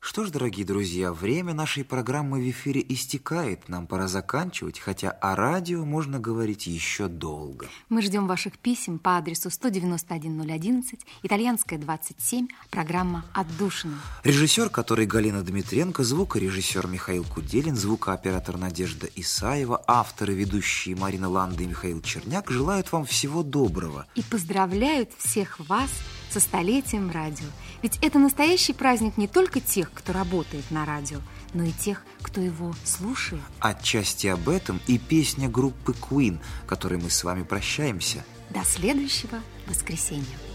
Что ж, дорогие друзья, время нашей программы в эфире истекает. Нам пора заканчивать, хотя о радио можно говорить еще долго. Мы ждем ваших писем по адресу 191-011, Итальянская, 27, программа «Отдушина». Режиссер, который Галина Дмитренко, звукорежиссер Михаил Куделин, звукооператор Надежда Исаева, авторы, ведущие Марина Ланда и Михаил Черняк желают вам всего доброго. И поздравляют всех вас со столетием радио. Ведь это настоящий праздник не только тех, кто работает на радио, но и тех, кто его слушает. Отчасти об этом и песня группы Queen, которой мы с вами прощаемся. До следующего воскресенья.